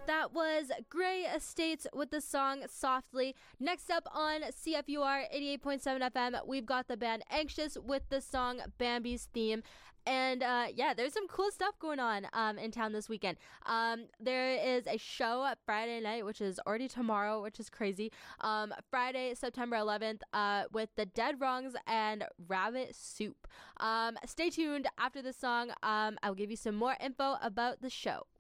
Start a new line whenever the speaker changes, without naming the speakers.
That was Gray Estates with the song Softly. Next up on CFUR 88.7 FM, we've got the band Anxious with the song Bambi's Theme. And there's some cool stuff going on in town this weekend. There is a show Friday night, which is already tomorrow, which is crazy. Friday, September 11th, with the Dead Wrongs and Rabbit Soup. Stay tuned after this song. I'll give you some more info about the show.